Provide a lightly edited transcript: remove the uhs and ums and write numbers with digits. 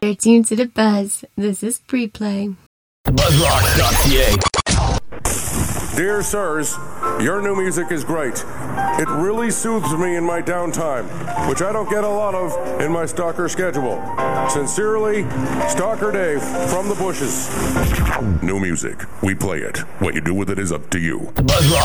They're tuned to the buzz. This is Pre-Play. Buzzrock.ca. Dear sirs, your new music is great. It really soothes me in my downtime, which I don't get a lot of in my stalker schedule. Sincerely, Stalker Dave from the bushes. New music. We play it. What you do with it is up to you. Buzzrock.